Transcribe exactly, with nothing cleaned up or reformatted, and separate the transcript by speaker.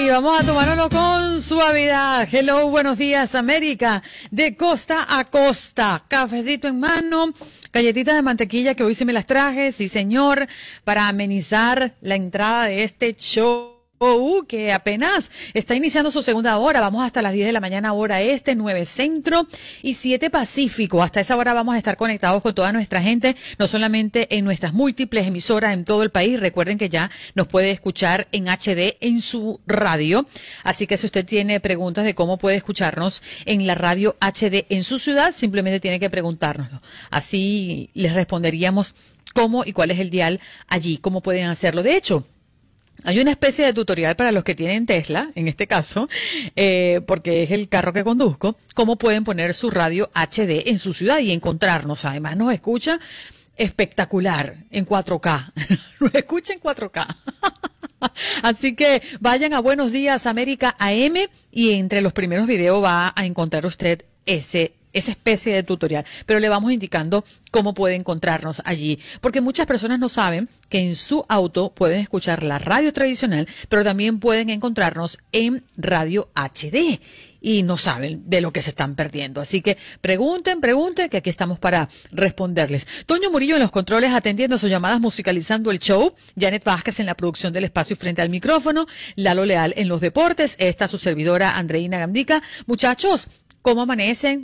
Speaker 1: vamos a tomárnoslo con suavidad. Hello, buenos días, América, de costa a costa. Cafecito en mano, galletitas de mantequilla que hoy sí me las traje, sí señor, para amenizar la entrada de este show. Oh, que apenas está iniciando su segunda hora. Vamos hasta las diez de la mañana, hora este, nueve centro y siete pacífico. Hasta esa hora vamos a estar conectados con toda nuestra gente, no solamente en nuestras múltiples emisoras en todo el país. Recuerden que ya nos puede escuchar en H D en su radio. Así que si usted tiene preguntas de cómo puede escucharnos en la radio H D en su ciudad, simplemente tiene que preguntárnoslo. Así les responderíamos cómo y cuál es el dial allí, cómo pueden hacerlo. De hecho, hay una especie de tutorial para los que tienen Tesla, en este caso, eh, porque es el carro que conduzco, cómo pueden poner su radio H D en su ciudad y encontrarnos. Además, nos escucha espectacular en cuatro K. Nos escucha en cuatro K. Así que vayan a Buenos Días América A M y entre los primeros videos va a encontrar usted ese esa especie de tutorial, pero le vamos indicando cómo puede encontrarnos allí, porque muchas personas no saben que en su auto pueden escuchar la radio tradicional, pero también pueden encontrarnos en radio H D y no saben de lo que se están perdiendo. Así que pregunten, pregunten, que aquí estamos para responderles. Toño Murillo en los controles atendiendo sus llamadas, musicalizando el show. Janet Vázquez en la producción del espacio frente al micrófono. Lalo Leal en los deportes. Esta su servidora Andreina Gandica. Muchachos, ¿cómo amanecen?